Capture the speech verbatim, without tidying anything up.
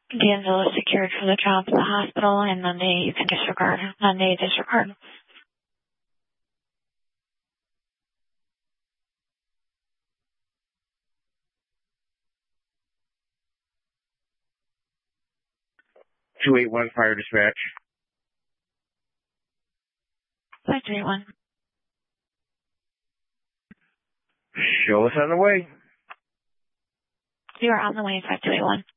D'Angelo is secured for the job to the hospital, and Monday you can disregard. Monday, disregard. two eight one Fire Dispatch. five two eight one. Show us on the way. You are on the way, five two eight one.